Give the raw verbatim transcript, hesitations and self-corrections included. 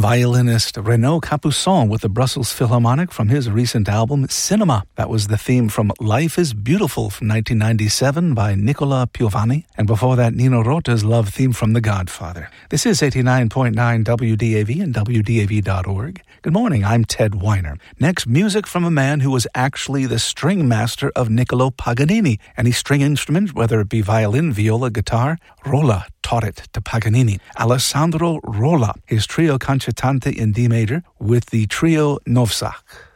violinist Renaud Capuçon with the Brussels Philharmonic from his recent album Cinema. That was the theme from Life is Beautiful from nineteen ninety-seven by Nicola Piovani. And before that, Nino Rota's love theme from The Godfather. This is eighty-nine point nine W D A V and W D A V dot org. Good morning, I'm Ted Weiner. Next, music from a man who was actually the string master of Niccolo Paganini. Any string instrument, whether it be violin, viola, guitar, Rolla taught it to Paganini. Alessandro Rolla, his trio concertante in D major with the trio Novsak.